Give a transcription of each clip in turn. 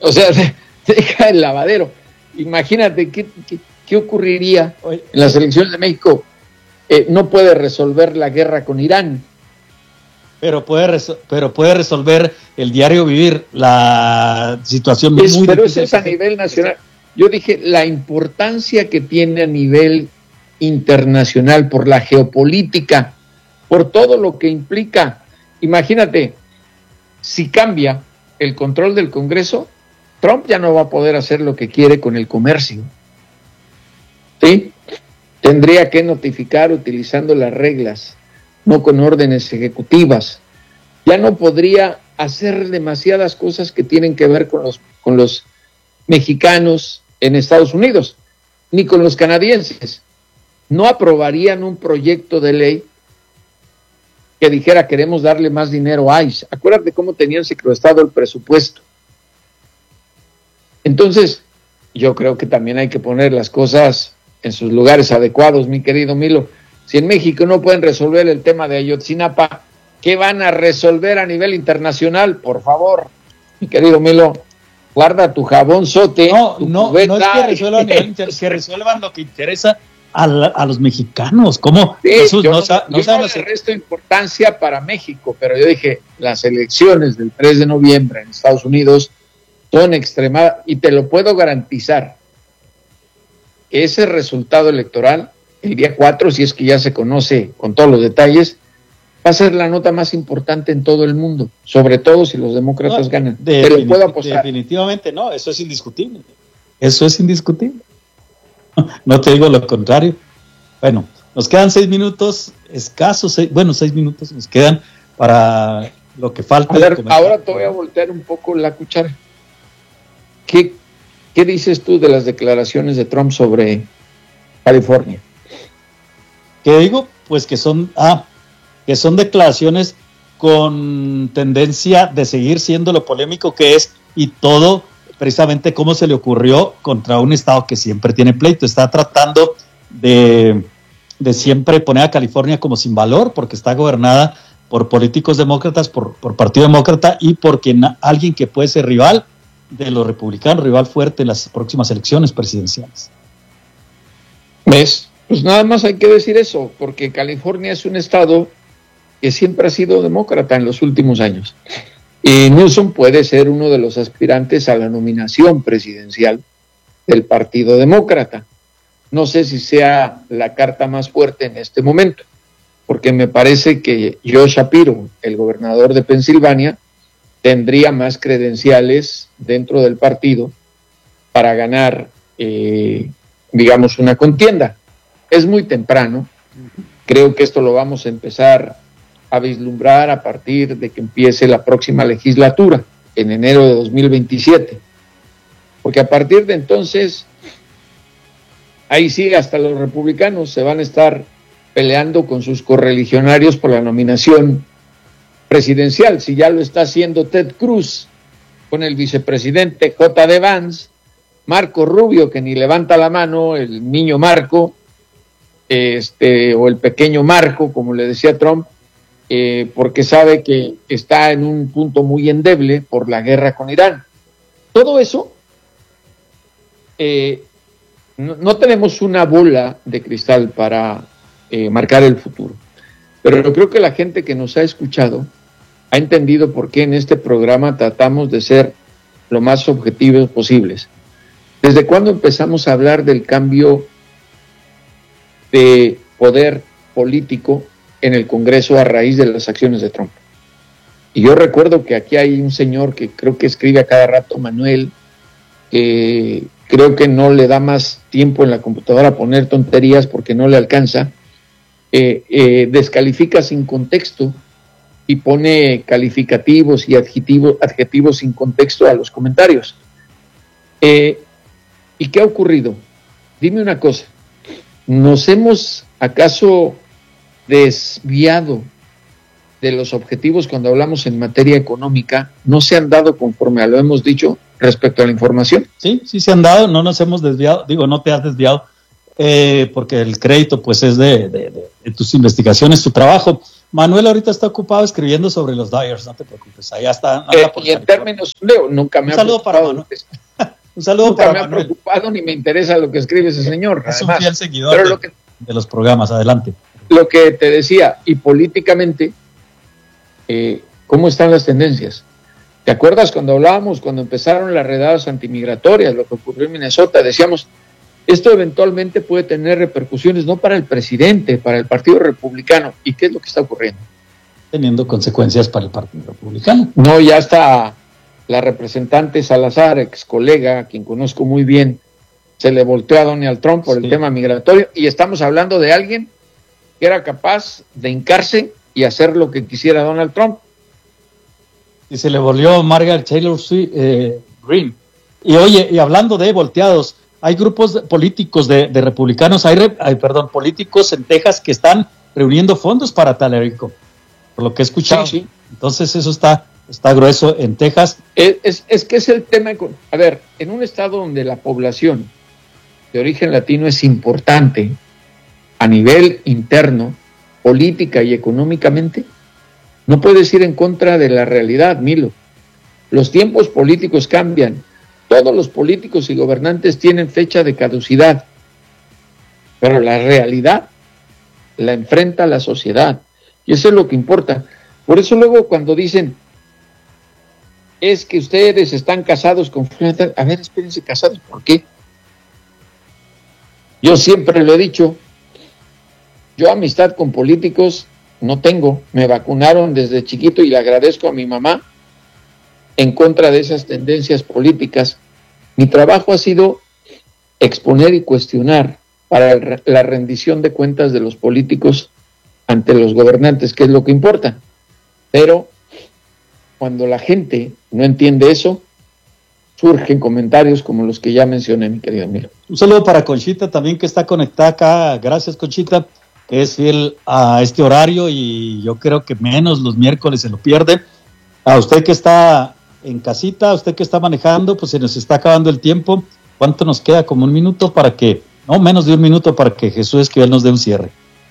O sea, deja el lavadero. Imagínate qué ocurriría en las elecciones de México. No puede resolver la guerra con Irán. Pero puede resolver el diario vivir, la situación muy difícil. Pero eso es a nivel nacional. Yo dije la importancia que tiene a nivel internacional por la geopolítica, por todo lo que implica. Imagínate, si cambia el control del Congreso, Trump ya no va a poder hacer lo que quiere con el comercio. ¿Sí? Tendría que notificar utilizando las reglas, no con órdenes ejecutivas. Ya no podría hacer demasiadas cosas que tienen que ver con los mexicanos en Estados Unidos, ni con los canadienses. No aprobarían un proyecto de ley que dijera queremos darle más dinero a ICE. Acuérdate cómo tenían secuestrado el presupuesto. Entonces, yo creo que también hay que poner las cosas en sus lugares adecuados, mi querido Milo. Si en México no pueden resolver el tema de Ayotzinapa, ¿qué van a resolver a nivel internacional? Por favor, mi querido Milo, guarda tu jabonzote. No es que resuelvan a nivel internacional, que resuelvan lo que interesa a los mexicanos. ¿Cómo? Sí, yo no le resto importancia para México, pero yo dije, las elecciones del 3 de noviembre en Estados Unidos son extremadas, y te lo puedo garantizar, que ese resultado electoral, el día 4, si es que ya se conoce con todos los detalles, va a ser la nota más importante en todo el mundo, sobre todo si los demócratas ganan. Te lo puedo apostar. Definitivamente no, eso es indiscutible. Eso es indiscutible. No te digo lo contrario. Bueno, nos quedan 6 minutos, escasos, 6 minutos nos quedan para lo que falta. A ver, ahora te voy a voltear un poco la cuchara. ¿Qué dices tú de las declaraciones de Trump sobre California? ¿Qué digo? Pues que son declaraciones con tendencia de seguir siendo lo polémico que es, y todo precisamente cómo se le ocurrió contra un estado que siempre tiene pleito. Está tratando de siempre poner a California como sin valor, porque está gobernada por políticos demócratas, por Partido Demócrata, y por alguien que puede ser rival de los republicanos, rival fuerte en las próximas elecciones presidenciales. ¿Ves? Pues nada más hay que decir eso, porque California es un estado que siempre ha sido demócrata en los últimos años. Y Newsom puede ser uno de los aspirantes a la nominación presidencial del Partido Demócrata. No sé si sea la carta más fuerte en este momento, porque me parece que Joe Shapiro, el gobernador de Pensilvania, tendría más credenciales dentro del partido para ganar, digamos, una contienda. Es muy temprano. Creo que esto lo vamos a empezar a vislumbrar a partir de que empiece la próxima legislatura, en enero de 2027. Porque a partir de entonces, ahí sí, hasta los republicanos se van a estar peleando con sus correligionarios por la nominación presidencial. Si ya lo está haciendo Ted Cruz con el vicepresidente J.D. Vance, Marco Rubio, que ni levanta la mano, el niño Marco, o el pequeño Marco, como le decía Trump, porque sabe que está en un punto muy endeble por la guerra con Irán. Todo eso, no tenemos una bola de cristal para marcar el futuro, pero creo que la gente que nos ha escuchado ha entendido por qué en este programa tratamos de ser lo más objetivos posibles. ¿Desde cuándo empezamos a hablar del cambio de poder político en el Congreso a raíz de las acciones de Trump? Y yo recuerdo que aquí hay un señor que creo que escribe a cada rato, Manuel, que creo que no le da más tiempo en la computadora a poner tonterías porque no le alcanza, descalifica sin contexto y pone calificativos y adjetivos sin contexto a los comentarios. ¿Y qué ha ocurrido? Dime una cosa, ¿nos hemos acaso desviado de los objetivos cuando hablamos en materia económica? ¿No se han dado conforme a lo hemos dicho respecto a la información? Sí se han dado, no nos hemos desviado, no te has desviado, porque el crédito pues es de tus investigaciones, tu trabajo, Manuel ahorita está ocupado escribiendo sobre los Dyers, no te preocupes, allá está. Y en términos, Leo, nunca me ha preocupado. Un saludo nunca para me Manuel. Ha preocupado ni me interesa lo que escribe ese señor. Es además, un fiel seguidor de los programas, adelante. Lo que te decía, y políticamente, ¿cómo están las tendencias? ¿Te acuerdas cuando empezaron las redadas antimigratorias, lo que ocurrió en Minnesota? Decíamos, esto eventualmente puede tener repercusiones no para el presidente, para el Partido Republicano. ¿Y qué es lo que está ocurriendo? Teniendo consecuencias para el Partido Republicano. No, ya está la representante Salazar, ex colega, a quien conozco muy bien, se le volteó a Donald Trump por el tema migratorio, y estamos hablando de alguien que era capaz de hincarse y hacer lo que quisiera Donald Trump. Y se le volvió Margaret Taylor Greene. Y oye, y hablando de volteados, hay grupos políticos de republicanos, políticos en Texas que están reuniendo fondos para Talarico, por lo que he escuchado. Sí. Entonces eso está grueso en Texas. Es que es el tema. A ver, en un estado donde la población de origen latino es importante a nivel interno, política y económicamente, no puedes ir en contra de la realidad, Milo. Los tiempos políticos cambian. Todos los políticos y gobernantes tienen fecha de caducidad, pero la realidad la enfrenta la sociedad, y eso es lo que importa. Por eso luego cuando dicen, es que ustedes están casados con... A ver, espérense, ¿casados por qué? Yo siempre lo he dicho, yo amistad con políticos no tengo, me vacunaron desde chiquito y le agradezco a mi mamá en contra de esas tendencias políticas. Mi trabajo ha sido exponer y cuestionar para la rendición de cuentas de los políticos ante los gobernantes, que es lo que importa. Pero cuando la gente no entiende eso, surgen comentarios como los que ya mencioné, mi querido Milo. Un saludo para Conchita también, que está conectada acá. Gracias, Conchita, que es fiel a este horario y yo creo que menos los miércoles se lo pierde. A usted que está en casita, a usted que está manejando, pues se nos está acabando el tiempo. ¿Cuánto nos queda? Como un minuto para que, no, menos de un minuto para que Jesús Esquivel nos dé un cierre.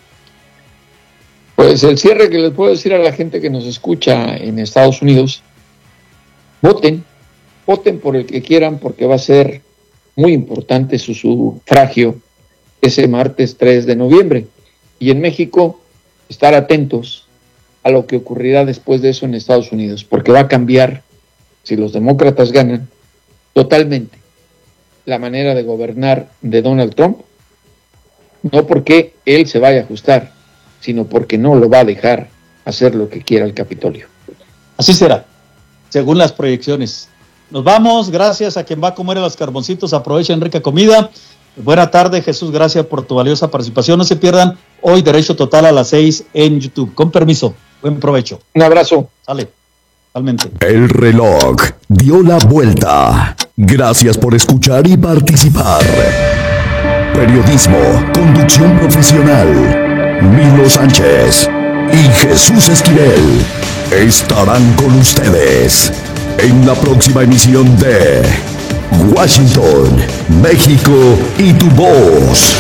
Pues el cierre que les puedo decir a la gente que nos escucha en Estados Unidos, voten por el que quieran, porque va a ser muy importante su sufragio ese martes 3 de noviembre. Y en México, estar atentos a lo que ocurrirá después de eso en Estados Unidos, porque va a cambiar, si los demócratas ganan, totalmente la manera de gobernar de Donald Trump, no porque él se vaya a ajustar, sino porque no lo va a dejar hacer lo que quiera el Capitolio. Así será, según las proyecciones. Nos vamos, gracias a quien va a comer a los carboncitos, aprovechen rica comida. Buena tarde, Jesús, gracias por tu valiosa participación. No se pierdan hoy Derecho Total a las 6 en YouTube. Con permiso, buen provecho. Un abrazo. Sale, totalmente. El reloj dio la vuelta. Gracias por escuchar y participar. Periodismo, conducción profesional. Milo Sánchez y Jesús Esquivel estarán con ustedes en la próxima emisión de Washington, México y tu voz.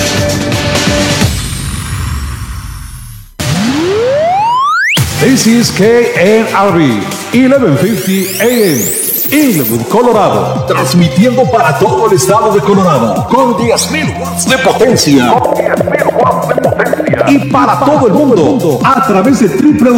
This is KNRB 1150 AM. Inglewood, Colorado, transmitiendo para todo el estado de Colorado con 10.000 watts de potencia. Y para todo el mundo a través de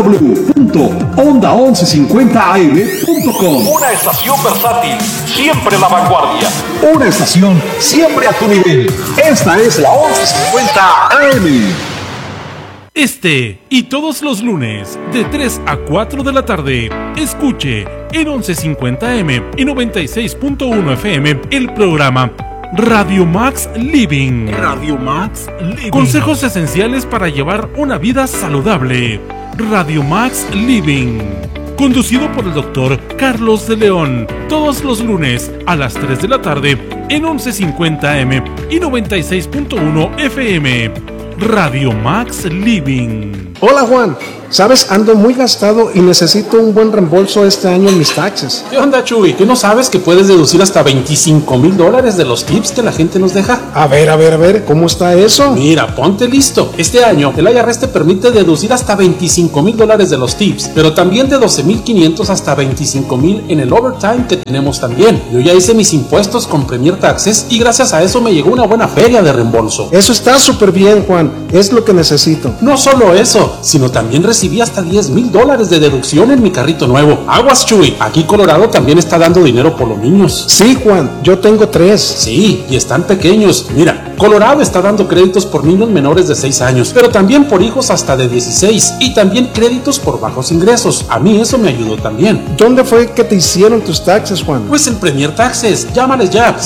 www.onda1150am.com. Una estación versátil, siempre a la vanguardia. Una estación siempre a tu nivel. Esta es la 1150 AM. Este y todos los lunes de 3 a 4 de la tarde, escuche en 1150M y 96.1 FM el programa Radio Max Living. Radio Max Living. Consejos esenciales para llevar una vida saludable. Radio Max Living. Conducido por el doctor Carlos de León. Todos los lunes a las 3 de la tarde en 1150M y 96.1 FM. Radio Max Living. Hola Juan, Sabes, ando muy gastado y necesito un buen reembolso este año en mis taxes. ¿Qué onda, Chuy? ¿Tú no sabes que puedes deducir hasta $25,000 de los tips que la gente nos deja? A ver, ¿cómo está eso? Mira, ponte listo. Este año el IRS te permite deducir hasta $25,000 de los tips, pero también de $12,500 hasta $25,000 en el overtime que tenemos también. Yo ya hice mis impuestos con Premier Taxes y gracias a eso me llegó una buena feria de reembolso. Eso está súper bien, Juan. Es lo que necesito. No solo eso, sino también recibí hasta $10,000 de deducción en mi carrito nuevo. Aguas, Chuy. Aquí Colorado también está dando dinero por los niños. Sí, Juan. Yo tengo 3. Sí, y están pequeños. Mira, Colorado está dando créditos por niños menores de 6 años, pero también por hijos hasta de 16 y también créditos por bajos ingresos. A mí eso me ayudó también. ¿Dónde fue que te hicieron tus taxes, Juan? Pues en Premier Taxes. Llámales ya.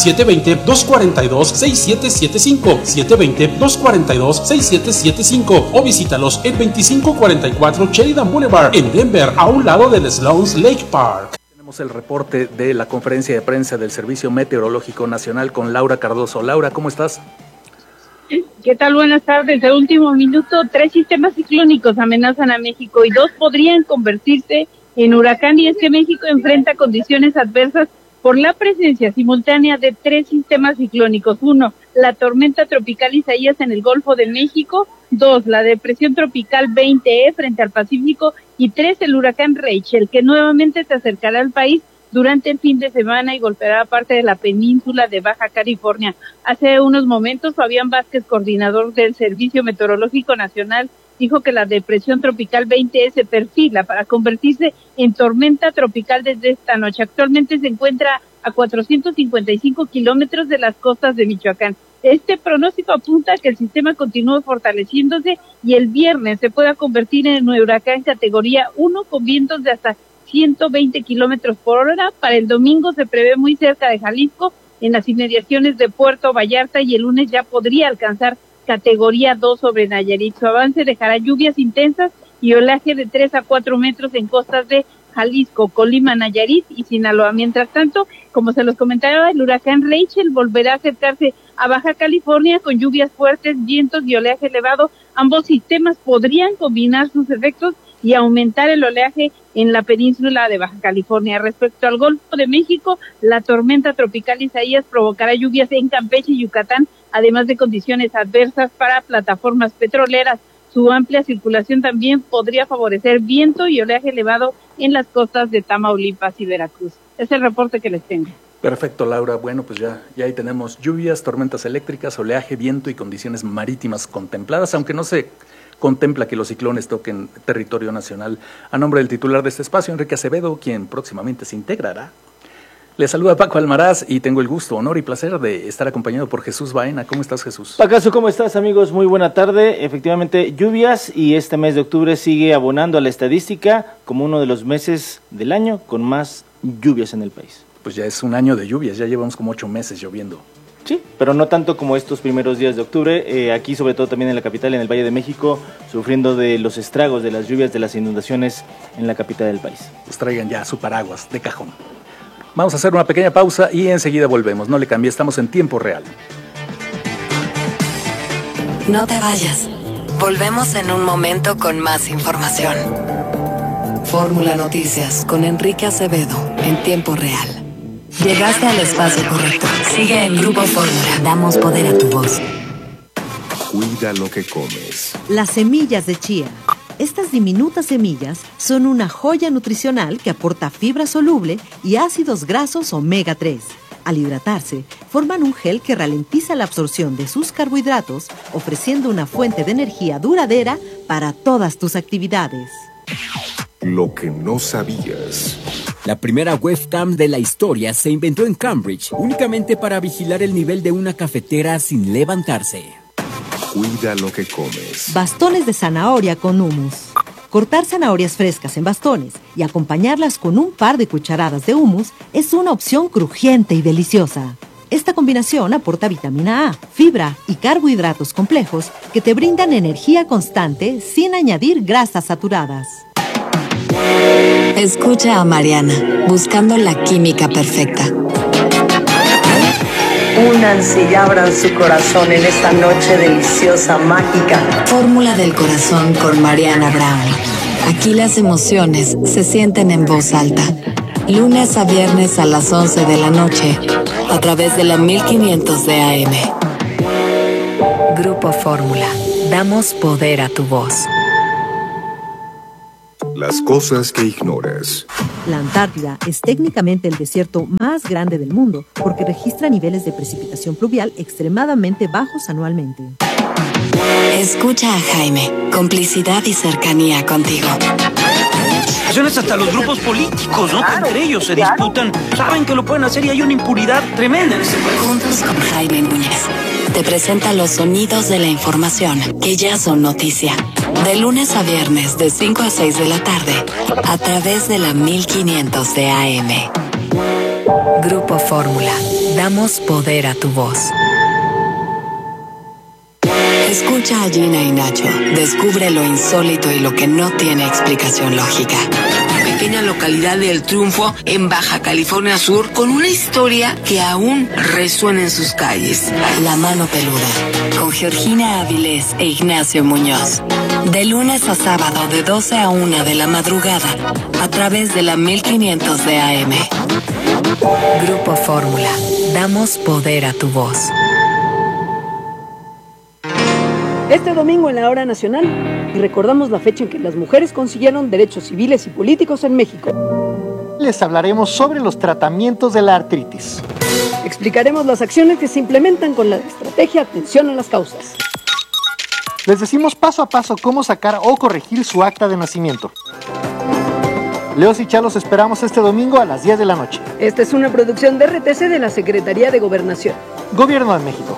720-242-6775. 720-242-6775. O visítalos en 2544 Sheridan Boulevard en Denver, a un lado del Sloan's Lake Park. Tenemos el reporte de la conferencia de prensa del Servicio Meteorológico Nacional con Laura Cardoso. Laura, ¿cómo estás? ¿Qué tal? Buenas tardes. De último minuto, 3 sistemas ciclónicos amenazan a México y 2 podrían convertirse en huracán, y es que México enfrenta condiciones adversas por la presencia simultánea de 3 sistemas ciclónicos. 1, la tormenta tropical Isaías en el Golfo de México. 2, la depresión tropical 20E frente al Pacífico. Y 3, el huracán Rachel, que nuevamente se acercará al país durante el fin de semana y golpeará parte de la península de Baja California. Hace unos momentos, Fabián Vázquez, coordinador del Servicio Meteorológico Nacional, dijo que la depresión tropical 20E se perfila para convertirse en tormenta tropical desde esta noche. Actualmente se encuentra a 455 kilómetros de las costas de Michoacán. Este pronóstico apunta a que el sistema continúe fortaleciéndose y el viernes se pueda convertir en un huracán categoría 1 con vientos de hasta 120 kilómetros por hora. Para el domingo se prevé muy cerca de Jalisco, en las inmediaciones de Puerto Vallarta, y el lunes ya podría alcanzar categoría 2 sobre Nayarit. Su avance dejará lluvias intensas y oleaje de 3 a 4 metros en costas de Jalisco, Colima, Nayarit y Sinaloa. Mientras tanto, como se los comentaba, el huracán Rachel volverá a acercarse a Baja California con lluvias fuertes, vientos y oleaje elevado. Ambos sistemas podrían combinar sus efectos y aumentar el oleaje en la península de Baja California. Respecto al Golfo de México, la tormenta tropical Isaías provocará lluvias en Campeche y Yucatán, además de condiciones adversas para plataformas petroleras. Su amplia circulación también podría favorecer viento y oleaje elevado en las costas de Tamaulipas y Veracruz. Es el reporte que les tengo. Perfecto, Laura. Bueno, pues ya ahí tenemos lluvias, tormentas eléctricas, oleaje, viento y condiciones marítimas contempladas, aunque no se contempla que los ciclones toquen territorio nacional. A nombre del titular de este espacio, Enrique Acevedo, quien próximamente se integrará, le saluda Paco Almaraz y tengo el gusto, honor y placer de estar acompañado por Jesús Baena. ¿Cómo estás, Jesús? Pacaso, ¿cómo estás, amigos? Muy buena tarde. Efectivamente, lluvias, y este mes de octubre sigue abonando a la estadística como uno de los meses del año con más lluvias en el país. Pues ya es un año de lluvias, ya llevamos como 8 meses lloviendo. Sí, pero no tanto como estos primeros días de octubre, aquí sobre todo también en la capital, en el Valle de México, sufriendo de los estragos de las lluvias, de las inundaciones en la capital del país. Pues traigan ya su paraguas de cajón. Vamos a hacer una pequeña pausa y enseguida volvemos. No le cambie, estamos en tiempo real. No te vayas. Volvemos en un momento con más información. Fórmula Noticias con Enrique Acevedo en tiempo real. Llegaste al espacio correcto. Sigue en Grupo Fórmula. Damos poder a tu voz. Cuida lo que comes. Las semillas de chía. Estas diminutas semillas son una joya nutricional que aporta fibra soluble y ácidos grasos omega 3. Al hidratarse, forman un gel que ralentiza la absorción de sus carbohidratos, ofreciendo una fuente de energía duradera para todas tus actividades. Lo que no sabías. La primera webcam de la historia se inventó en Cambridge, únicamente para vigilar el nivel de una cafetera sin levantarse. Cuida lo que comes. Bastones de zanahoria con hummus. Cortar zanahorias frescas en bastones y acompañarlas con un par de cucharadas de hummus es una opción crujiente y deliciosa. Esta combinación aporta vitamina A, fibra y carbohidratos complejos que te brindan energía constante sin añadir grasas saturadas. Escucha a Mariana, buscando la química perfecta. Únanse y abran su corazón en esta noche deliciosa, mágica. Fórmula del corazón con Mariana Brown. Aquí las emociones se sienten en voz alta. Lunes a viernes a las 11 de la noche, a través de la 1500 de AM. Grupo Fórmula. Damos poder a tu voz. Las cosas que ignoras. La Antártida es técnicamente el desierto más grande del mundo porque registra niveles de precipitación pluvial extremadamente bajos anualmente. Escucha a Jaime. Complicidad y cercanía contigo. Hasta los grupos políticos, ¿no? Claro, entre ellos se disputan, saben que lo pueden hacer y hay una impunidad tremenda en ese país. Juntos con Jaime Núñez, te presenta los sonidos de la información que ya son noticia. De lunes a viernes, de 5 a 6 de la tarde, a través de la 1500 de AM. Grupo Fórmula. Damos poder a tu voz. Escucha a Gina y Nacho. Descubre lo insólito y lo que no tiene explicación lógica. Pequeña localidad de El Triunfo, en Baja California Sur, con una historia que aún resuena en sus calles. La mano peluda, con Georgina Avilés e Ignacio Muñoz. De lunes a sábado, de 12 a 1 de la madrugada, a través de la 1500 de AM. Grupo Fórmula. Damos poder a tu voz. Este domingo en la Hora Nacional, y recordamos la fecha en que las mujeres consiguieron derechos civiles y políticos en México. Les hablaremos sobre los tratamientos de la artritis. Explicaremos las acciones que se implementan con la estrategia Atención a las Causas. Les decimos paso a paso cómo sacar o corregir su acta de nacimiento. Leos y Chalos esperamos este domingo a las 10 de la noche. Esta es una producción de RTC de la Secretaría de Gobernación. Gobierno de México.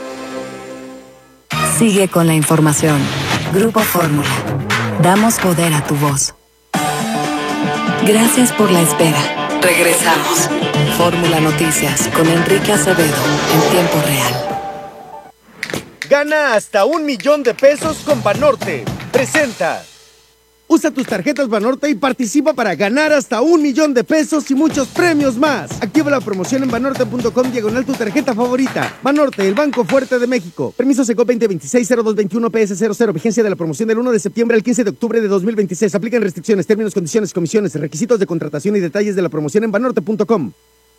Sigue con la información. Grupo Fórmula. Damos poder a tu voz. Gracias por la espera. Regresamos. Fórmula Noticias con Enrique Acevedo en tiempo real. Gana hasta $1,000,000 con Banorte. Presenta. Usa tus tarjetas Banorte y participa para ganar hasta $1,000,000 y muchos premios más. Activa la promoción en banorte.com/ tu tarjeta favorita. Banorte, el banco fuerte de México. Permiso SECO 2026-0221 PS00. Vigencia de la promoción del 1 de septiembre al 15 de octubre de 2026. Aplican restricciones, términos, condiciones, comisiones, requisitos de contratación y detalles de la promoción en banorte.com.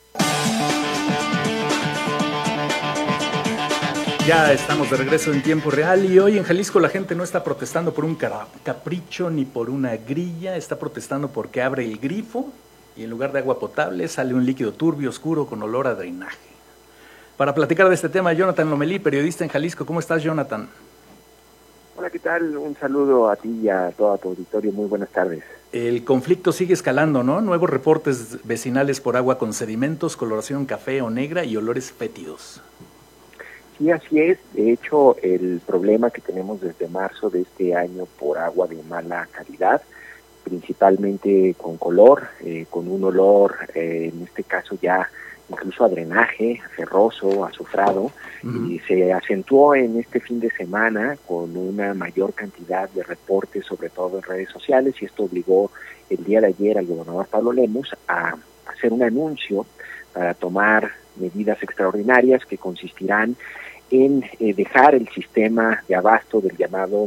Ya estamos de regreso en tiempo real y hoy en Jalisco la gente no está protestando por un capricho ni por una grilla, está protestando porque abre el grifo y en lugar de agua potable sale un líquido turbio, oscuro, con olor a drenaje. Para platicar de este tema, Jonathan Lomelí, periodista en Jalisco. ¿Cómo estás, Jonathan? Hola, ¿qué tal? Un saludo a ti y a todo tu auditorio. Muy buenas tardes. El conflicto sigue escalando, ¿no? Nuevos reportes vecinales por agua con sedimentos, coloración café o negra y olores fétidos. Sí, así es. De hecho, el problema que tenemos desde marzo de este año por agua de mala calidad, principalmente con color, con un olor, en este caso ya incluso a drenaje, ferroso, azufrado, y se acentuó en este fin de semana con una mayor cantidad de reportes, sobre todo en redes sociales, y esto obligó el día de ayer al gobernador Pablo Lemus a hacer un anuncio para tomar medidas extraordinarias que consistirán en dejar el sistema de abasto del llamado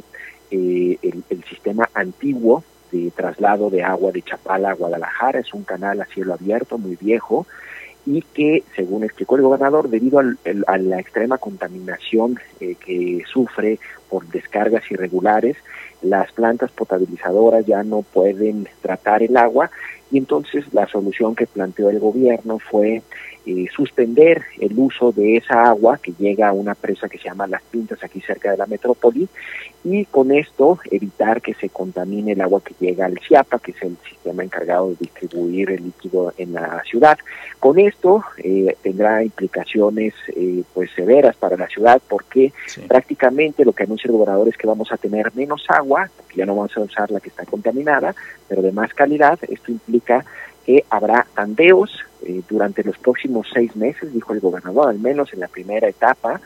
el sistema antiguo de traslado de agua de Chapala a Guadalajara. Es un canal a cielo abierto muy viejo y que, según explicó el gobernador, debido a la extrema contaminación que sufre por descargas irregulares, las plantas potabilizadoras ya no pueden tratar el agua, y entonces la solución que planteó el gobierno fue suspender el uso de esa agua que llega a una presa que se llama Las Pintas, aquí cerca de la metrópoli, y con esto evitar que se contamine el agua que llega al CIAPA, que es el sistema encargado de distribuir el líquido en la ciudad. Con esto tendrá implicaciones pues severas para la ciudad, porque prácticamente lo que anuncia el gobernador es que vamos a tener menos agua, porque ya no vamos a usar la que está contaminada, pero de más calidad. Esto implica que habrá tandeos durante los próximos 6 meses, dijo el gobernador, al menos en la primera etapa,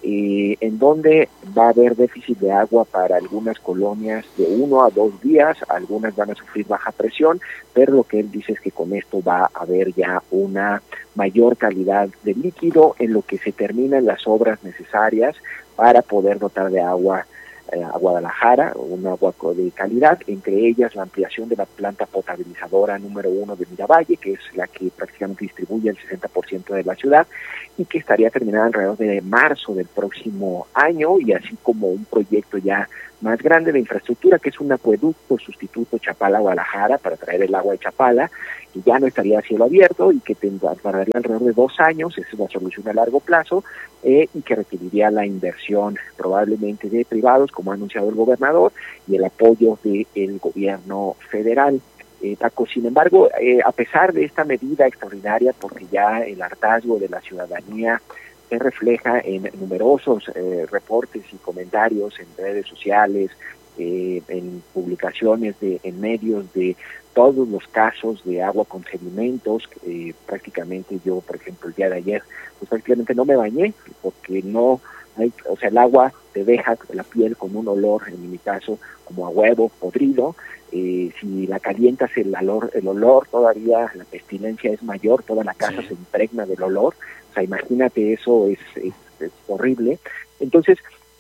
en donde va a haber déficit de agua para algunas colonias de 1 a 2 días, algunas van a sufrir baja presión, pero lo que él dice es que con esto va a haber ya una mayor calidad de líquido en lo que se terminan las obras necesarias para poder dotar de agua a Guadalajara, un agua de calidad, entre ellas la ampliación de la planta potabilizadora número 1 de Miravalle, que es la que prácticamente distribuye el 60% de la ciudad, y que estaría terminada alrededor de marzo del próximo año, y así como un proyecto ya más grande de infraestructura, que es un acueducto sustituto Chapala-Guadalajara para traer el agua de Chapala, que ya no estaría a cielo abierto y que tardaría alrededor de 2 años, esa es una solución a largo plazo, y que requeriría la inversión probablemente de privados, como ha anunciado el gobernador, y el apoyo del gobierno federal. Paco, sin embargo, a pesar de esta medida extraordinaria, porque ya el hartazgo de la ciudadanía se refleja en numerosos reportes y comentarios en redes sociales, en publicaciones en medios de todos los casos de agua con sedimentos. Prácticamente yo, por ejemplo, el día de ayer, pues prácticamente no me bañé porque no hay, o sea, el agua te deja la piel con un olor, en mi caso, como a huevo podrido. Si la calientas el olor todavía, la pestilencia es mayor, toda la casa se impregna del olor. O sea, imagínate, eso es horrible. Entonces,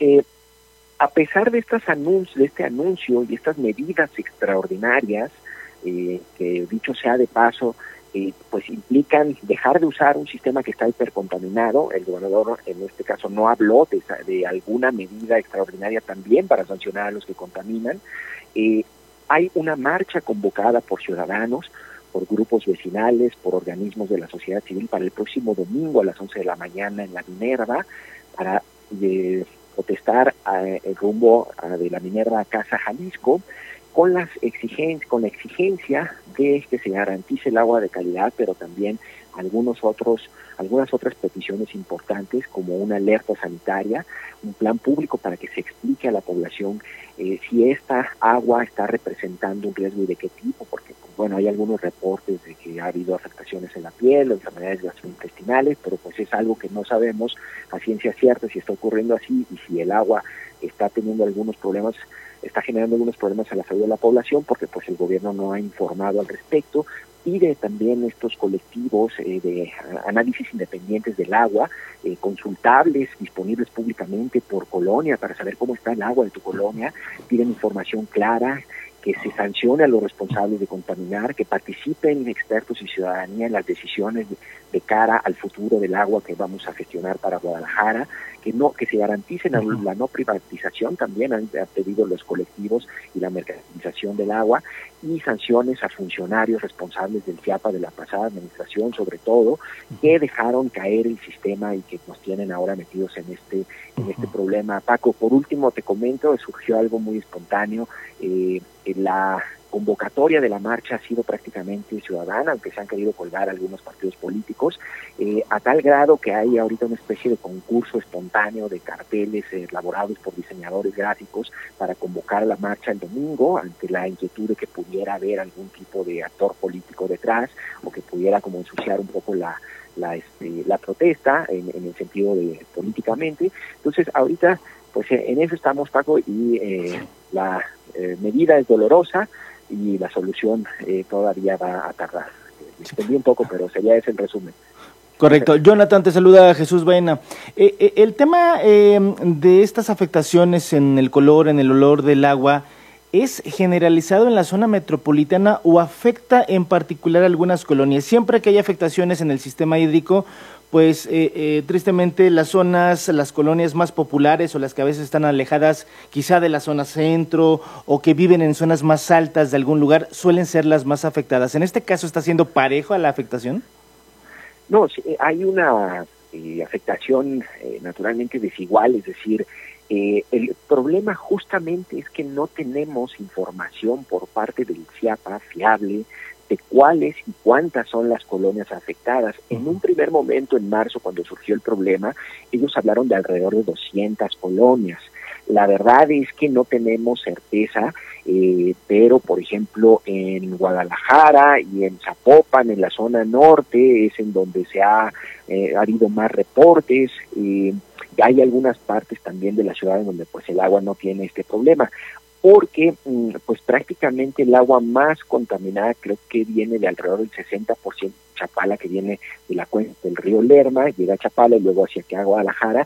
a pesar de este anuncio y estas medidas extraordinarias, que dicho sea de paso, pues implican dejar de usar un sistema que está hipercontaminado. El gobernador en este caso no habló de alguna medida extraordinaria también para sancionar a los que contaminan. Hay una marcha convocada por ciudadanos, por grupos vecinales, por organismos de la sociedad civil para el próximo domingo a las 11 de la mañana en la Minerva, para protestar el rumbo de la Minerva a Casa Jalisco, con la exigencia de que se garantice el agua de calidad, pero también algunas otras peticiones importantes, como una alerta sanitaria, un plan público para que se explique a la población si esta agua está representando un riesgo y de qué tipo, porque bueno, hay algunos reportes de que ha habido afectaciones en la piel o enfermedades gastrointestinales, pero pues es algo que no sabemos a ciencia cierta si está ocurriendo así, y si el agua está teniendo algunos problemas, está generando algunos problemas a la salud de la población, porque pues el gobierno no ha informado al respecto. Pide también estos colectivos de análisis independientes del agua, consultables, disponibles públicamente por colonia para saber cómo está el agua de tu colonia. Piden información clara, que se sancione a los responsables de contaminar, que participen expertos y ciudadanía en las decisiones de cara al futuro del agua que vamos a gestionar para Guadalajara, que se garanticen la no privatización, también han pedido los colectivos, y la mercantilización del agua, y sanciones a funcionarios responsables del CIAPA de la pasada administración, sobre todo, que dejaron caer el sistema y que nos tienen ahora metidos en este problema. Paco, por último te comento, surgió algo muy espontáneo. La convocatoria de la marcha ha sido prácticamente ciudadana, aunque se han querido colgar algunos partidos políticos, a tal grado que hay ahorita una especie de concurso espontáneo de carteles elaborados por diseñadores gráficos para convocar a la marcha el domingo, ante la inquietud de que pudiera haber algún tipo de actor político detrás, o que pudiera como ensuciar un poco la protesta en el sentido de políticamente. Entonces ahorita pues en eso estamos, Paco, y la medida es dolorosa y la solución todavía va a tardar. Me extendí un poco, pero sería ese el resumen. Correcto. Jonathan, te saluda Jesús Baena. El tema de estas afectaciones en el color, en el olor del agua, ¿es generalizado en la zona metropolitana o afecta en particular a algunas colonias? Siempre que hay afectaciones en el sistema hídrico, pues tristemente las colonias más populares, o las que a veces están alejadas quizá de la zona centro, o que viven en zonas más altas de algún lugar, suelen ser las más afectadas. ¿En este caso está siendo parejo a la afectación? No, sí, hay una afectación naturalmente desigual, es decir, el problema justamente es que no tenemos información por parte del CIAPA fiable de cuáles y cuántas son las colonias afectadas. En un primer momento, en marzo, cuando surgió el problema, ellos hablaron de alrededor de 200 colonias. La verdad es que no tenemos certeza, pero por ejemplo en Guadalajara y en Zapopan, en la zona norte, es en donde ha habido más reportes. Hay algunas partes también de la ciudad en donde pues el agua no tiene este problema, porque pues prácticamente el agua más contaminada creo que viene de alrededor del 60% Chapala, que viene de la cuenca del río Lerma, llega a Chapala y luego hacia aquí a Guadalajara,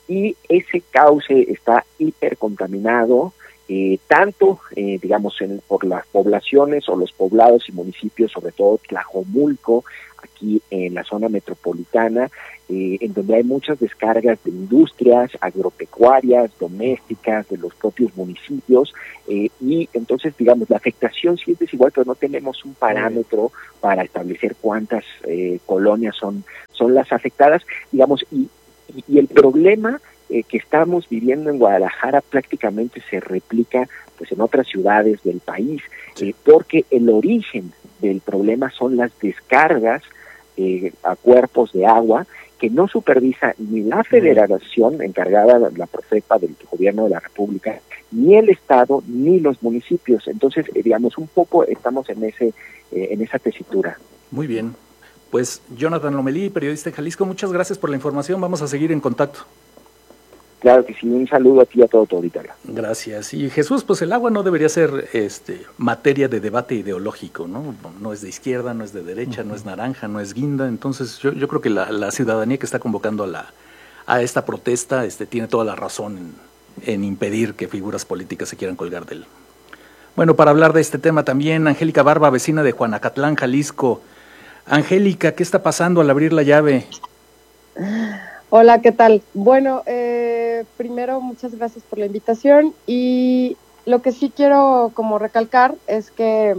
y ese cauce está hipercontaminado, tanto, digamos, por las poblaciones o los poblados y municipios, sobre todo Tlajomulco, aquí en la zona metropolitana, en donde hay muchas descargas de industrias agropecuarias, domésticas, de los propios municipios, y entonces, digamos, la afectación sí es desigual, pero no tenemos un parámetro para establecer cuántas colonias son las afectadas, digamos, y el problema que estamos viviendo en Guadalajara prácticamente se replica pues en otras ciudades del país, porque el origen del problema son las descargas a cuerpos de agua que no supervisa ni la federación encargada, la Profepa del Gobierno de la República, ni el Estado, ni los municipios. Entonces, digamos, un poco estamos en esa tesitura. Muy bien. Pues Jonathan Lomelí, periodista de Jalisco, muchas gracias por la información. Vamos a seguir en contacto. Claro que sí, un saludo a ti y a todo tu auditorio. Gracias. Y Jesús, pues el agua no debería ser materia de debate ideológico, ¿no? No es de izquierda, no es de derecha, no es naranja, no es guinda. Entonces yo creo que la ciudadanía que está convocando a esta protesta tiene toda la razón en impedir que figuras políticas se quieran colgar de él. Bueno, para hablar de este tema también, Angélica Barba, vecina de Juanacatlán, Jalisco. Angélica, ¿qué está pasando al abrir la llave? Hola, ¿qué tal? Bueno, primero muchas gracias por la invitación, y lo que sí quiero como recalcar es que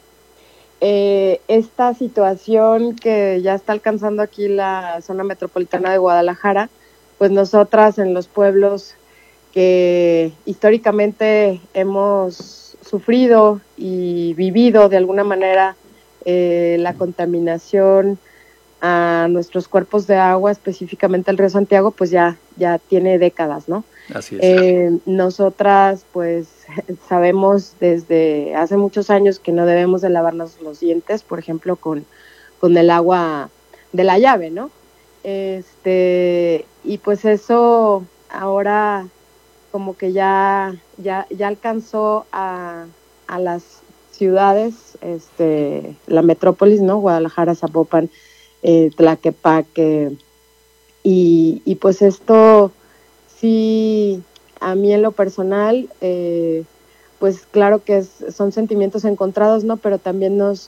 esta situación que ya está alcanzando aquí la zona metropolitana de Guadalajara, pues nosotras en los pueblos que históricamente hemos sufrido y vivido de alguna manera la contaminación a nuestros cuerpos de agua, específicamente el río Santiago, pues ya tiene décadas, ¿no? Así es. Nosotras, pues, sabemos desde hace muchos años que no debemos de lavarnos los dientes, por ejemplo, con el agua de la llave, ¿no? Y pues eso ahora como que ya alcanzó a las ciudades, la metrópolis, ¿no? Guadalajara, Zapopan, Tlaquepaque, y pues esto sí, a mí en lo personal, pues claro que son sentimientos encontrados, ¿no? Pero también nos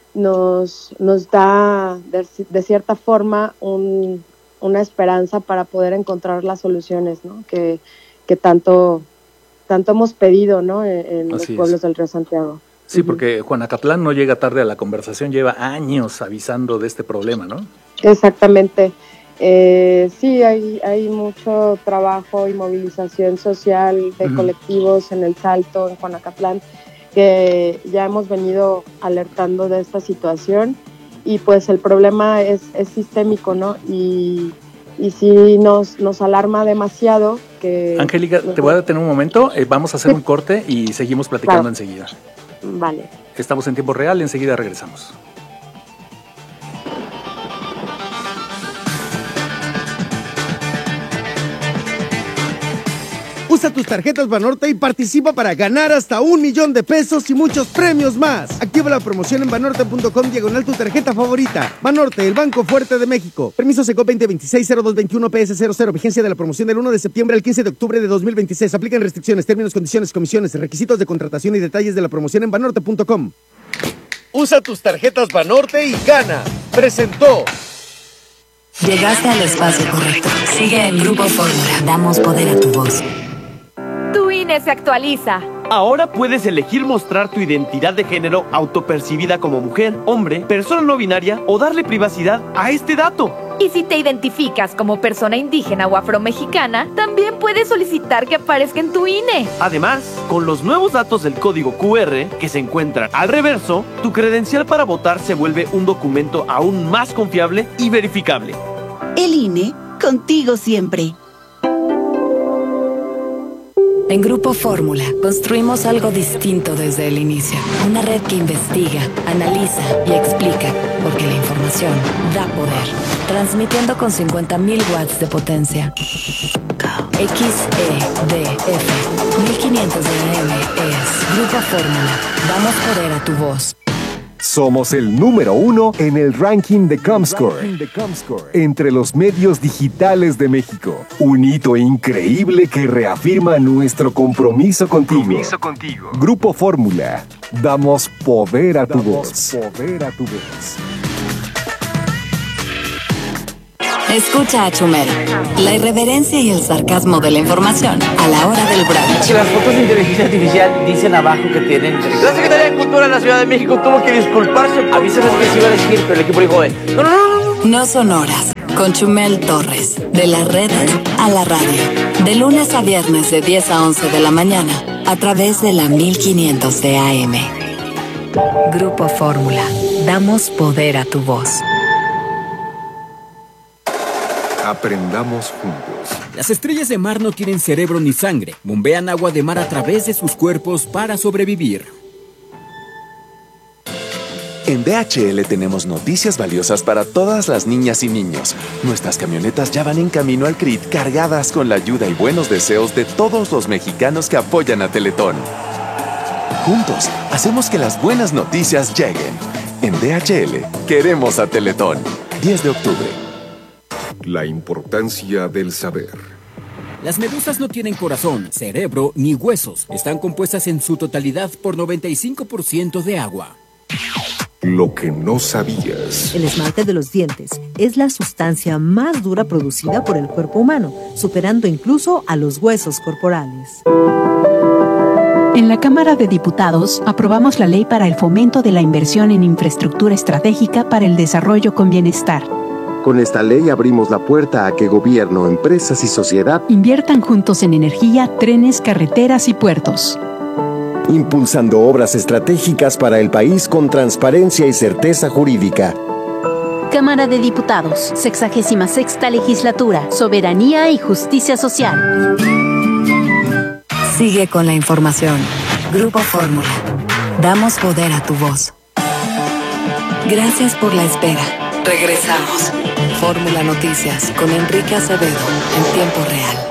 da de cierta forma una esperanza para poder encontrar las soluciones, ¿no? Que tanto hemos pedido, ¿no? En los pueblos del río Santiago. Sí, porque Juanacatlán no llega tarde a la conversación, lleva años avisando de este problema, ¿no? Exactamente. Sí, hay mucho trabajo y movilización social de colectivos en El Salto, en Juanacatlán, que ya hemos venido alertando de esta situación, y pues el problema es sistémico, ¿no? Y sí nos alarma demasiado que... Angélica, te voy a detener un momento, vamos a hacer un corte y seguimos platicando enseguida. Vale. Estamos en tiempo real, enseguida regresamos. Usa tus tarjetas Banorte y participa para ganar hasta 1 millón de pesos y muchos premios más. Activa la promoción en banorte.com/tu tarjeta favorita. Banorte, el Banco Fuerte de México. Permiso SECO 2026-0221 PS00. Vigencia de la promoción del 1 de septiembre al 15 de octubre de 2026. Aplican restricciones, términos, condiciones, comisiones, requisitos de contratación y detalles de la promoción en banorte.com. Usa tus tarjetas Banorte y gana. Presentó. Llegaste al espacio correcto. Sigue en Grupo Fórmula. Damos poder a tu voz. Tu INE se actualiza. Ahora puedes elegir mostrar tu identidad de género autopercibida como mujer, hombre, persona no binaria o darle privacidad a este dato. Y si te identificas como persona indígena o afromexicana, también puedes solicitar que aparezca en tu INE. Además, con los nuevos datos del código QR que se encuentran al reverso, tu credencial para votar se vuelve un documento aún más confiable y verificable. El INE, contigo siempre. En Grupo Fórmula construimos algo distinto desde el inicio. Una red que investiga, analiza y explica, porque la información da poder. Transmitiendo con 50.000 watts de potencia. XEDF 1500 de AM es Grupo Fórmula. Damos poder a tu voz. Somos el número 1 en el ranking de Comscore entre los medios digitales de México. Un hito increíble que reafirma nuestro compromiso contigo. Grupo Fórmula. Damos poder a tu voz. Escucha a Chumel. La irreverencia y el sarcasmo de la información a la hora del brunch. Que las fotos de inteligencia artificial dicen abajo que tienen... La Secretaría de Cultura de la Ciudad de México tuvo que disculparse. Avísales que se iba a elegir, pero el equipo dijo, no. No son horas. Con Chumel Torres. De las redes a la radio. De lunes a viernes de 10 a 11 de la mañana. A través de la 1500 de AM. Grupo Fórmula. Damos poder a tu voz. Aprendamos juntos. Las estrellas de mar no tienen cerebro ni sangre. Bombean agua de mar a través de sus cuerpos para sobrevivir. En DHL tenemos noticias valiosas para todas las niñas y niños. Nuestras camionetas ya van en camino al CRIT cargadas con la ayuda y buenos deseos de todos los mexicanos que apoyan a Teletón. Juntos, hacemos que las buenas noticias lleguen. En DHL, queremos a Teletón. 10 de octubre. La importancia del saber. Las medusas no tienen corazón, cerebro ni huesos. Están compuestas en su totalidad por 95% de agua. Lo que no sabías. El esmalte de los dientes es la sustancia más dura producida por el cuerpo humano, superando incluso a los huesos corporales. En la Cámara de Diputados aprobamos la ley para el fomento de la inversión en infraestructura estratégica para el desarrollo con bienestar. Con esta ley abrimos la puerta a que gobierno, empresas y sociedad inviertan juntos en energía, trenes, carreteras y puertos. Impulsando obras estratégicas para el país con transparencia y certeza jurídica. Cámara de Diputados, 66ª Legislatura, Soberanía y Justicia Social. Sigue con la información. Grupo Fórmula. Damos poder a tu voz. Gracias por la espera. Regresamos. Fórmula Noticias con Enrique Acevedo en tiempo real.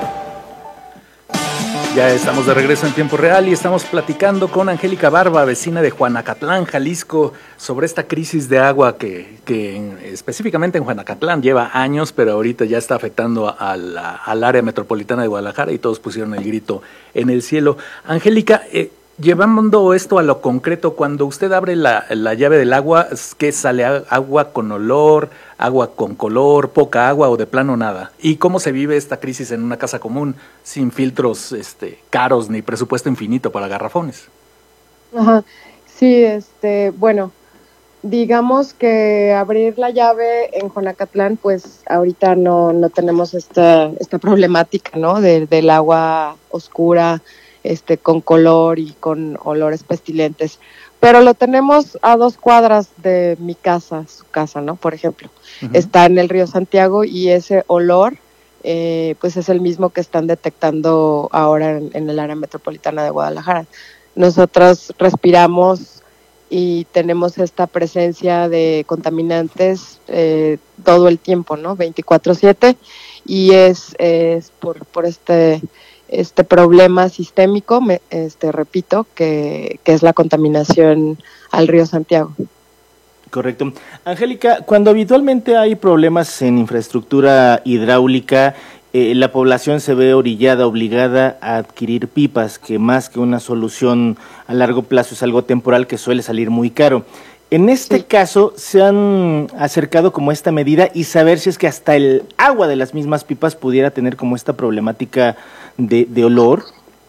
Ya estamos de regreso en tiempo real y estamos platicando con Angélica Barba, vecina de Juanacatlán, Jalisco, sobre esta crisis de agua que específicamente en Juanacatlán lleva años, pero ahorita ya está afectando al área metropolitana de Guadalajara y todos pusieron el grito en el cielo. Angélica, llevando esto a lo concreto, cuando usted abre la llave del agua, ¿qué sale? ¿Agua con olor, agua con color, poca agua o de plano nada? ¿Y cómo se vive esta crisis en una casa común sin filtros caros ni presupuesto infinito para garrafones? Ajá, sí, bueno, digamos que abrir la llave en Juanacatlán, pues ahorita no tenemos esta problemática, ¿no? Del agua oscura, con color y con olores pestilentes, pero lo tenemos a 2 cuadras de mi casa, su casa, ¿no? Por ejemplo, está en el río Santiago y ese olor, pues es el mismo que están detectando ahora en el área metropolitana de Guadalajara. Nosotros respiramos y tenemos esta presencia de contaminantes todo el tiempo, ¿no? 24/7, y es por este problema sistémico, repito, que es la contaminación al río Santiago. Correcto. Angélica, cuando habitualmente hay problemas en infraestructura hidráulica, la población se ve obligada a adquirir pipas, que más que una solución a largo plazo es algo temporal que suele salir muy caro. En este caso, ¿se han acercado como esta medida y saber si es que hasta el agua de las mismas pipas pudiera tener como esta problemática de olor?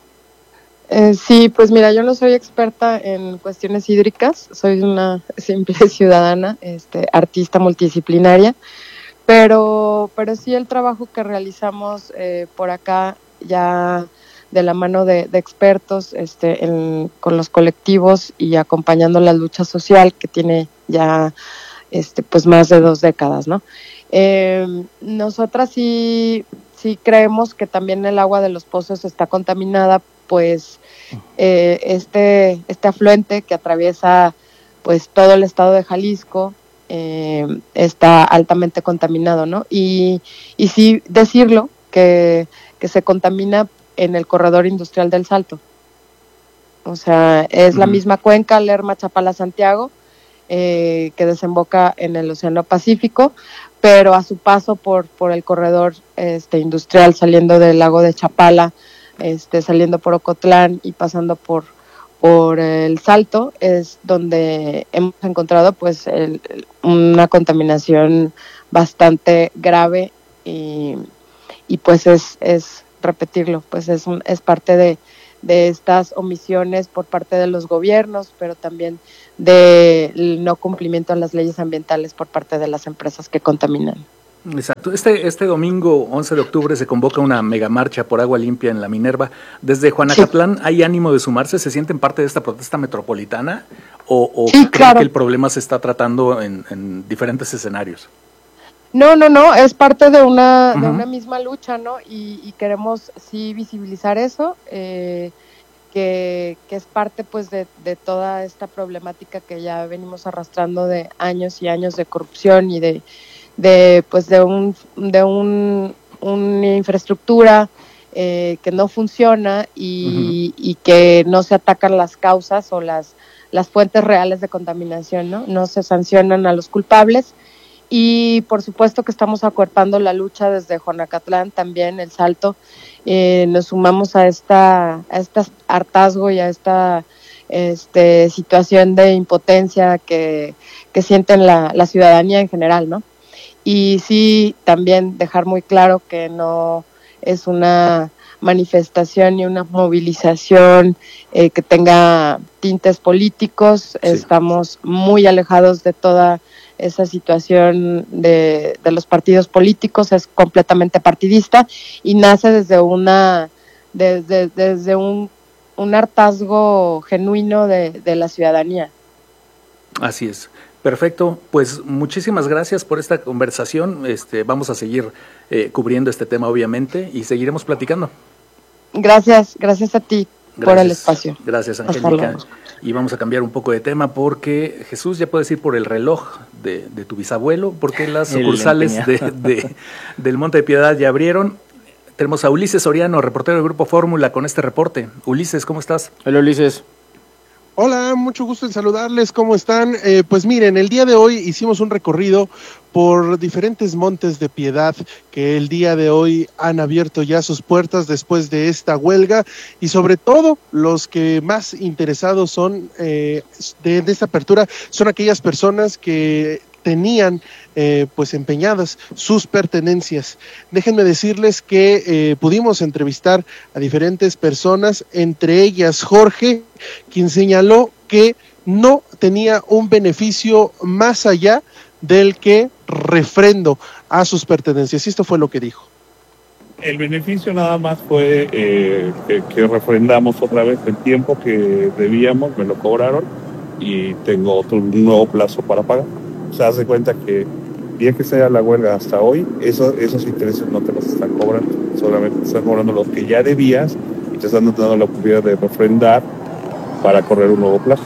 Sí, pues mira, yo no soy experta en cuestiones hídricas, soy una simple ciudadana, artista multidisciplinaria, pero sí el trabajo que realizamos por acá ya de la mano de expertos con los colectivos y acompañando la lucha social que tiene ya pues más de 2 décadas, ¿no? Nosotras sí creemos que también el agua de los pozos está contaminada, pues este afluente que atraviesa pues todo el estado de Jalisco está altamente contaminado, ¿no? Y sí decirlo que se contamina en el corredor industrial del Salto. O sea, es la misma cuenca, Lerma, Chapala, Santiago, que desemboca en el Océano Pacífico, pero a su paso por el corredor industrial, saliendo del lago de Chapala, saliendo por Ocotlán y pasando por el Salto, es donde hemos encontrado pues una contaminación bastante grave y pues es repetirlo, pues es parte de estas omisiones por parte de los gobiernos, pero también del no cumplimiento a las leyes ambientales por parte de las empresas que contaminan. Exacto. Este domingo 11 de octubre se convoca una megamarcha por agua limpia en la Minerva. Desde Juanacatlán, ¿hay ánimo de sumarse? ¿Se sienten parte de esta protesta metropolitana? ¿O creen claro que el problema se está tratando en diferentes escenarios? No, es parte de una misma lucha, ¿no? Y queremos sí visibilizar eso, que es parte pues de toda esta problemática que ya venimos arrastrando de años y años de corrupción y de una infraestructura que no funciona y que no se atacan las causas o las fuentes reales de contaminación, ¿no? No se sancionan a los culpables. Y por supuesto que estamos acuerpando la lucha desde Juanacatlán, también el Salto. Nos sumamos a este hartazgo y a esta situación de impotencia que sienten la ciudadanía en general, ¿no? Y sí, también dejar muy claro que no es una manifestación ni una movilización que tenga tintes políticos. Sí. Estamos muy alejados de toda esa situación de los partidos políticos, es completamente partidista y nace desde un hartazgo genuino de la ciudadanía. Así es. Perfecto, pues muchísimas gracias por esta conversación. Vamos a seguir cubriendo este tema, obviamente, y seguiremos platicando. Gracias a ti por el espacio. Gracias, Angélica. Y vamos a cambiar un poco de tema porque, Jesús, ya puedes ir por el reloj de tu bisabuelo, porque las sucursales del Monte de Piedad ya abrieron. Tenemos a Ulises Soriano, reportero del Grupo Fórmula, con este reporte. Ulises, ¿cómo estás? Hola, Ulises. Hola, mucho gusto en saludarles, ¿cómo están? Pues miren, el día de hoy hicimos un recorrido por diferentes montes de Piedad que el día de hoy han abierto ya sus puertas después de esta huelga y sobre todo los que más interesados son de esta apertura son aquellas personas que tenían pues empeñadas sus pertenencias. Déjenme decirles que pudimos entrevistar a diferentes personas, entre ellas Jorge, quien señaló que no tenía un beneficio más allá del que refrendo a sus pertenencias. Y esto fue lo que dijo. El beneficio nada más fue que refrendamos otra vez el tiempo que debíamos, me lo cobraron y tengo un nuevo plazo para pagar. O sea, hace cuenta que bien que sea la huelga hasta hoy, esos intereses no te los están cobrando, solamente te están cobrando los que ya debías y te están dando la oportunidad de refrendar para correr un nuevo plazo.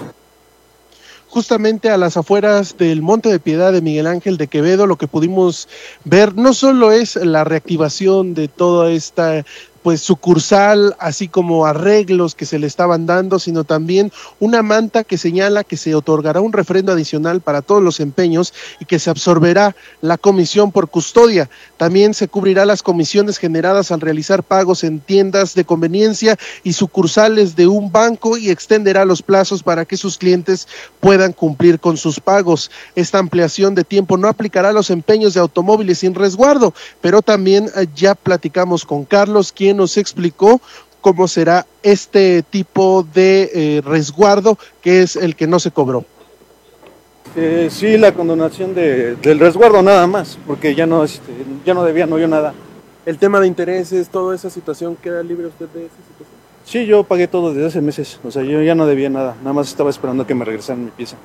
Justamente a las afueras del Monte de Piedad de Miguel Ángel de Quevedo, lo que pudimos ver no solo es la reactivación de toda esta pues sucursal, así como arreglos que se le estaban dando, sino también una manta que señala que se otorgará un refrendo adicional para todos los empeños y que se absorberá la comisión por custodia. También se cubrirá las comisiones generadas al realizar pagos en tiendas de conveniencia y sucursales de un banco y extenderá los plazos para que sus clientes puedan cumplir con sus pagos. Esta ampliación de tiempo no aplicará a los empeños de automóviles sin resguardo, pero también ya platicamos con Carlos, quien nos explicó cómo será este tipo de resguardo, que es el que no se cobró. Sí, la condonación del resguardo nada más, porque ya no debía, no yo nada. El tema de intereses, toda esa situación, ¿queda libre usted de esa situación? Sí, yo pagué todo desde hace meses, o sea, yo ya no debía nada, nada más estaba esperando que me regresaran mi pieza.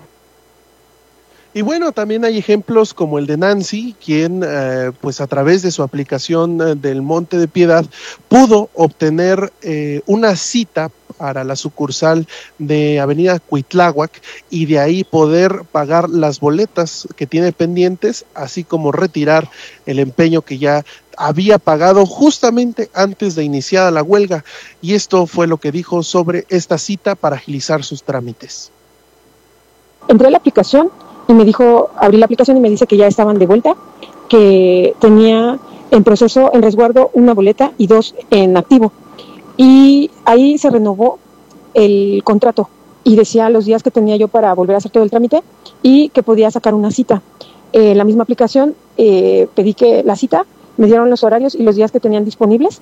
Y bueno, también hay ejemplos como el de Nancy, quien pues a través de su aplicación del Monte de Piedad pudo obtener una cita para la sucursal de Avenida Cuitláhuac y de ahí poder pagar las boletas que tiene pendientes, así como retirar el empeño que ya había pagado justamente antes de iniciada la huelga. Y esto fue lo que dijo sobre esta cita para agilizar sus trámites. entré a la aplicación y me dijo, abrí la aplicación y me dice que ya estaban de vuelta, que tenía en proceso, en resguardo, una boleta y 2 en activo. Y ahí se renovó el contrato y decía los días que tenía yo para volver a hacer todo el trámite y que podía sacar una cita. En la misma aplicación pedí que la cita, me dieron los horarios y los días que tenían disponibles.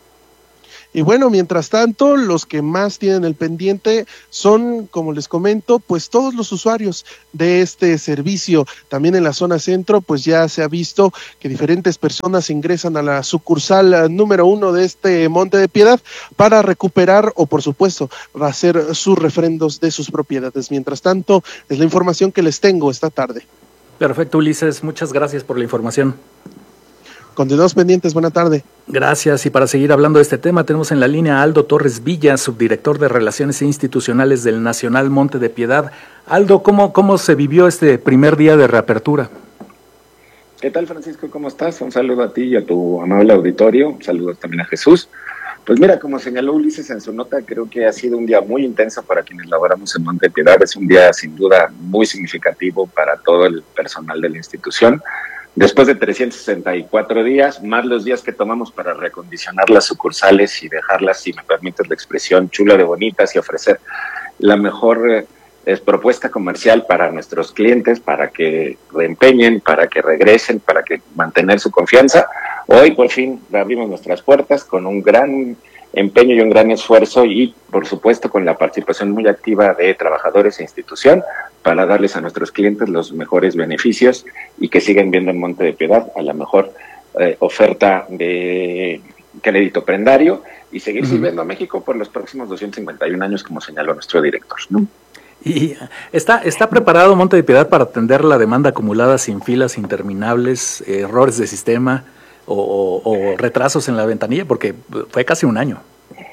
Y bueno, mientras tanto, los que más tienen el pendiente son, como les comento, pues todos los usuarios de este servicio. También en la zona centro, pues ya se ha visto que diferentes personas ingresan a la sucursal número 1 de este Monte de Piedad para recuperar o, por supuesto, hacer sus refrendos de sus propiedades. Mientras tanto, es la información que les tengo esta tarde. Perfecto, Ulises. Muchas gracias por la información. Continuamos pendientes, buena tarde. Gracias, y para seguir hablando de este tema, tenemos en la línea a Aldo Torres Villa, subdirector de Relaciones Institucionales del Nacional Monte de Piedad. Aldo, ¿cómo se vivió este primer día de reapertura? ¿Qué tal, Francisco? ¿Cómo estás? Un saludo a ti y a tu amable auditorio, un saludo también a Jesús. Pues mira, como señaló Ulises en su nota, creo que ha sido un día muy intenso para quienes laboramos en Monte de Piedad. Es un día sin duda muy significativo para todo el personal de la institución. Después de 364 días, más los días que tomamos para reacondicionar las sucursales y dejarlas, si me permites la expresión, chula de bonitas y ofrecer la mejor propuesta comercial para nuestros clientes, para que reempeñen, para que regresen, para que mantener su confianza. Hoy por fin abrimos nuestras puertas con un gran empeño y un gran esfuerzo y, por supuesto, con la participación muy activa de trabajadores e institución para darles a nuestros clientes los mejores beneficios y que siguen viendo en Monte de Piedad a la mejor oferta de crédito prendario y seguir sirviendo a México por los próximos 251 años, como señaló nuestro director, ¿no? ¿Y está preparado Monte de Piedad para atender la demanda acumulada sin filas interminables, errores de sistema o retrasos en la ventanilla? Porque fue casi un año.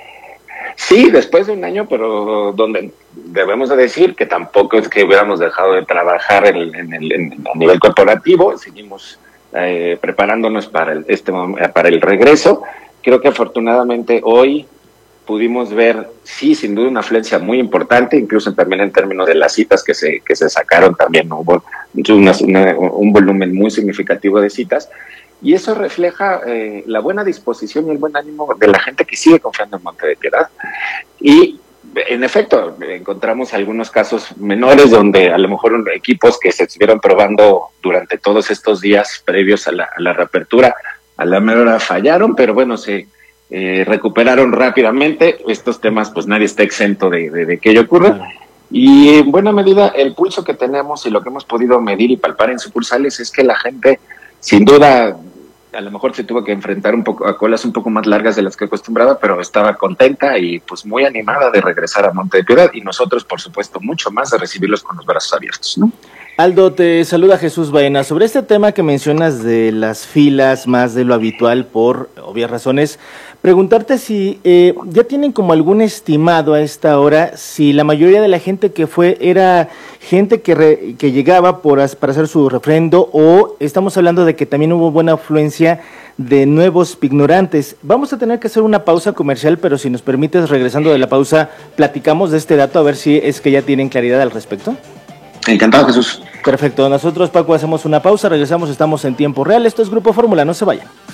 Sí, después de un año, pero donde debemos de decir que tampoco es que hubiéramos dejado de trabajar a nivel corporativo, seguimos preparándonos para el regreso. Creo que afortunadamente hoy pudimos ver, sí, sin duda una afluencia muy importante, incluso también en términos de las citas que se sacaron, también hubo un volumen muy significativo de citas. Y eso refleja la buena disposición y el buen ánimo de la gente que sigue confiando en Monte de Piedad. Y, en efecto, encontramos algunos casos menores donde a lo mejor equipos que se estuvieron probando durante todos estos días previos a la reapertura, a la mera hora fallaron, pero bueno, se recuperaron rápidamente. Estos temas, pues nadie está exento de que ello ocurra. Y en buena medida, el pulso que tenemos y lo que hemos podido medir y palpar en sucursales es que la gente, sin duda, a lo mejor se tuvo que enfrentar un poco a colas un poco más largas de las que acostumbraba, pero estaba contenta y pues muy animada de regresar a Monte de Piedad, y nosotros, por supuesto, mucho más de recibirlos con los brazos abiertos, ¿no? Aldo, te saluda Jesús Baena. Sobre este tema que mencionas de las filas más de lo habitual por obvias razones, preguntarte si ya tienen como algún estimado a esta hora, si la mayoría de la gente que fue era gente que llegaba para hacer su refrendo, o estamos hablando de que también hubo buena afluencia de nuevos pignorantes. Vamos a tener que hacer una pausa comercial, pero si nos permites, regresando de la pausa, platicamos de este dato, a ver si es que ya tienen claridad al respecto. Encantado, Jesús. Perfecto. Nosotros, Paco, hacemos una pausa, regresamos, estamos en tiempo real. Esto es Grupo Fórmula, no se vayan.